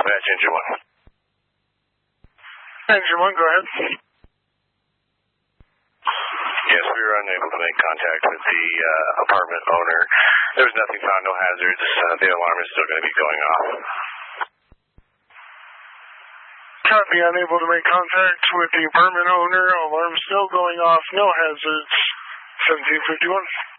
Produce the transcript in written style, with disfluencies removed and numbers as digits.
Dispatch, Engine 1. Engine 1, go ahead. Yes, we were unable to make contact with the apartment owner. There was nothing found, no hazards. The alarm is still going to be going off. Copy, unable to make contact with the apartment owner. Alarm still going off, no hazards. 1751.